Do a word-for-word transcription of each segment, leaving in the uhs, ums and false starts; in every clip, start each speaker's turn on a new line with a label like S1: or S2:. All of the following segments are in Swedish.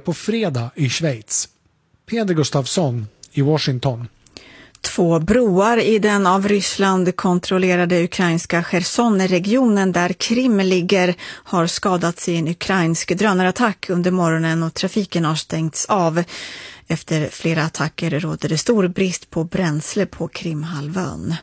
S1: på fredag i Schweiz. Peder Gustafsson i Washington.
S2: Två broar i den av Ryssland kontrollerade ukrainska Cherson-regionen där Krim ligger har skadats i en ukrainsk drönarattack under morgonen och trafiken har stängts av. Efter flera attacker råder det stor brist på bränsle på Krimhalvön.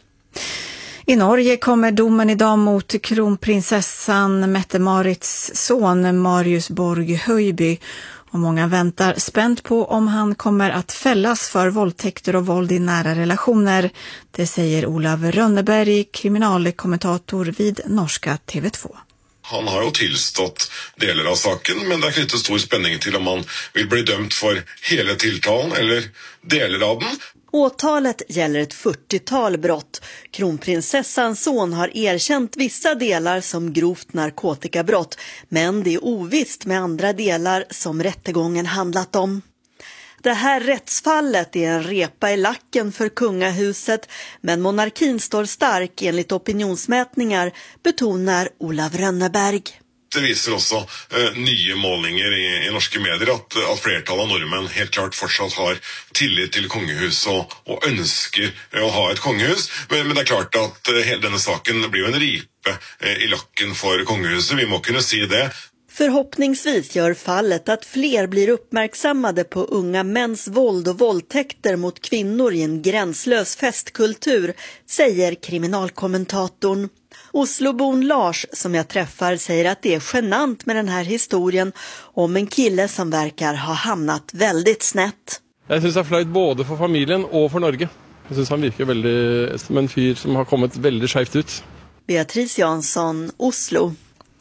S2: I Norge kommer domen idag mot kronprinsessan Mette-Marits son Marius Borg Höjby. Och många väntar spänt på om han kommer att fällas för våldtäkter och våld i nära relationer. Det säger Olav Rönneberg, kriminalkommentator vid norska T V två.
S3: Han har ju tillstått delar av saken, men det är knyttet stor spänning till om han vill bli dömd för hela tilltalen eller delar av den.
S4: Åtalet gäller ett fyrtiotal brott. Kronprinsessans son har erkänt vissa delar som grovt narkotikabrott, men det är ovisst med andra delar som rättegången handlat om. Det här rättsfallet är en repa i lacken för kungahuset, men monarkin står stark enligt opinionsmätningar, betonar Olav Rönneberg.
S3: Det visar också eh, nya målningar i, i norska medier att, att flertal av norrmän helt klart fortsatt har tillit till kongehus och, och önskar eh, att ha ett kongehus. Men, men det är klart att eh, hela denna saken blir en ripe eh, i lacken för kongehuset. Vi må kunna se det.
S4: Förhoppningsvis gör fallet att fler blir uppmärksammade på unga mäns våld och våldtäkter mot kvinnor i en gränslös festkultur, säger kriminalkommentatorn. Oslobon Lars, som jag träffar, säger att det är genant med den här historien om en kille som verkar ha hamnat väldigt snett.
S5: Jag syns det är flöjt både för familjen och för Norge. Jag syns han verkar väldigt som en fyr som har kommit väldigt skevt ut.
S4: Beatrice Jansson, Oslo.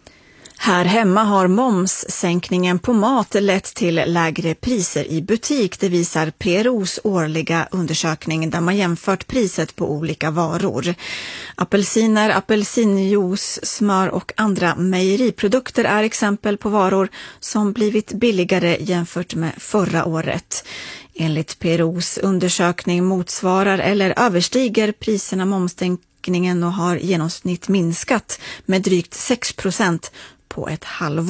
S2: Här hemma har momssänkningen på mat lett till lägre priser i butik. Det visar P R O:s årliga undersökning där man jämfört priset på olika varor. Apelsiner, apelsinjuice, smör och andra mejeriprodukter är exempel på varor som blivit billigare jämfört med förra året. Enligt P R O:s undersökning motsvarar eller överstiger priserna momssänkningen och har genomsnitt minskat med drygt sex procent på ett halvår.